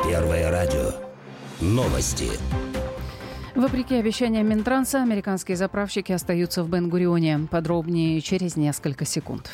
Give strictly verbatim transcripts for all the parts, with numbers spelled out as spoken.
Первое радио. Новости. Вопреки обещаниям Минтранса, американские заправщики остаются в Бен-Гурионе. Подробнее через несколько секунд.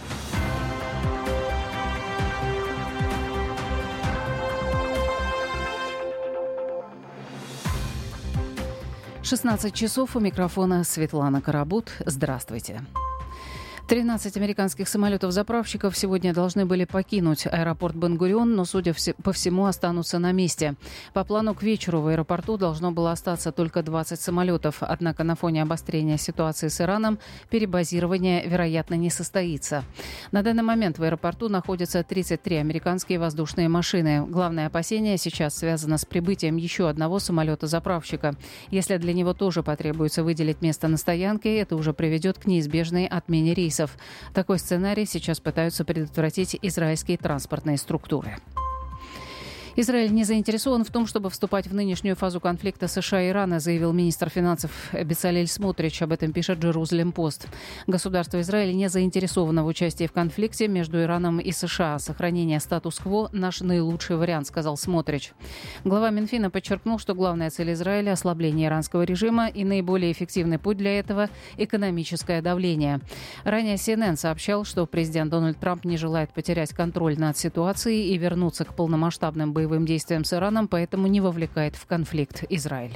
шестнадцать часов, у микрофона Светлана Карабут. Здравствуйте. тринадцать американских самолетов-заправщиков сегодня должны были покинуть аэропорт Бен-Гурион, но, судя по всему, останутся на месте. По плану, к вечеру в аэропорту должно было остаться только двадцать самолетов. Однако на фоне обострения ситуации с Ираном перебазирование, вероятно, не состоится. На данный момент в аэропорту находятся тридцать три американские воздушные машины. Главное опасение сейчас связано с прибытием еще одного самолета-заправщика. Если для него тоже потребуется выделить место на стоянке, это уже приведет к неизбежной отмене рейса. Такой сценарий сейчас пытаются предотвратить израильские транспортные структуры. Израиль не заинтересован в том, чтобы вступать в нынешнюю фазу конфликта США и Ирана, заявил министр финансов Бецалель Смотрич. Об этом пишет Jerusalem Post. Государство Израиль не заинтересовано в участии в конфликте между Ираном и США. Сохранение статус-кво – наш наилучший вариант, сказал Смотрич. Глава Минфина подчеркнул, что главная цель Израиля – ослабление иранского режима, и наиболее эффективный путь для этого – экономическое давление. Ранее си эн эн сообщал, что президент Дональд Трамп не желает потерять контроль над ситуацией и вернуться к полномасштабным боевым боевым действиям с Ираном, поэтому не вовлекает в конфликт Израиль.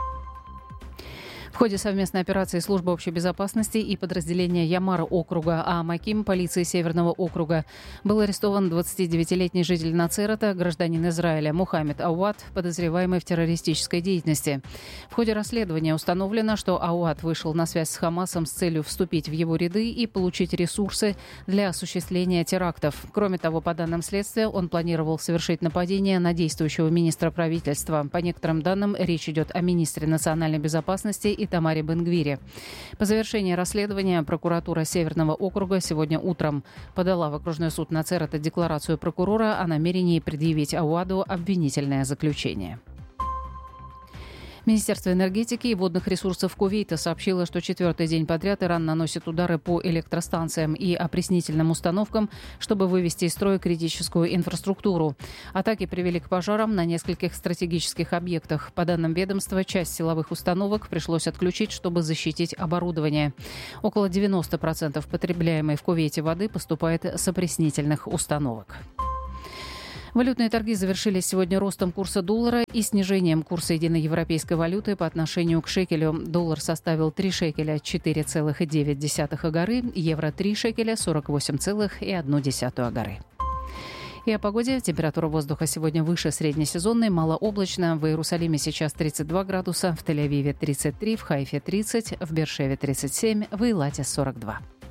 В ходе совместной операции Службы общей безопасности и подразделения Ямар округа Аамаким полиции Северного округа был арестован двадцатидевятилетний житель Нацерета, гражданин Израиля Мухаммед Ауад, подозреваемый в террористической деятельности. В ходе расследования установлено, что Ауад вышел на связь с Хамасом с целью вступить в его ряды и получить ресурсы для осуществления терактов. Кроме того, по данным следствия, он планировал совершить нападение на действующего министра правительства. По некоторым данным, речь идет о министре национальной безопасности и Тамаре Бен-Гвире. По завершении расследования прокуратура Северного округа сегодня утром подала в окружной суд Нацерета декларацию прокурора о намерении предъявить Ауаду обвинительное заключение. Министерство энергетики и водных ресурсов Кувейта сообщило, что четвертый день подряд Иран наносит удары по электростанциям и опреснительным установкам, чтобы вывести из строя критическую инфраструктуру. Атаки привели к пожарам на нескольких стратегических объектах. По данным ведомства, часть силовых установок пришлось отключить, чтобы защитить оборудование. Около девяносто процентов потребляемой в Кувейте воды поступает с опреснительных установок. Валютные торги завершились сегодня ростом курса доллара и снижением курса единой европейской валюты по отношению к шекелю. Доллар составил три шекеля четыре целых девять десятых агары, евро три шекеля сорок восемь целых одну десятую агары. И о погоде. Температура воздуха сегодня выше среднесезонной, малооблачно. В Иерусалиме сейчас тридцать два градуса, в Тель-Авиве тридцать три, в Хайфе тридцать, в Беэр-Шеве тридцать семь, в Эйлате сорок два.